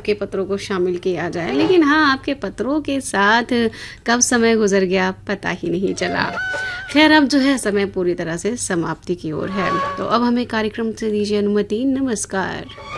आपके पत्रों को शामिल किया जाए, लेकिन हाँ, आपके पत्रों के साथ कब समय गुजर गया पता ही नहीं चला। खैर, अब जो है समय पूरी तरह से समाप्ति की ओर है, तो अब हमें कार्यक्रम से दीजिए अनुमति। नमस्कार।